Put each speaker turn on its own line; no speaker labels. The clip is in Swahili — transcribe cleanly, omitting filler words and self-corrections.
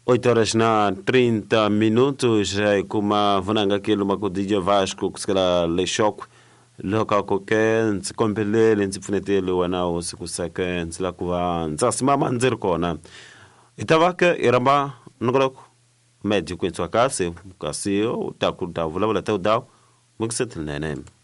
8 horas na 30 minutos, kuma vunanga kilo makudija Vasco kusikala leshok loka koke ntsikompelele ntsipfunetele wanao sikusake ntsila kuva ntsasimama ndziri kona itavaka iramba nongoloko médio kwetswa kasi utakuta vulavula teu dau mukisetilnene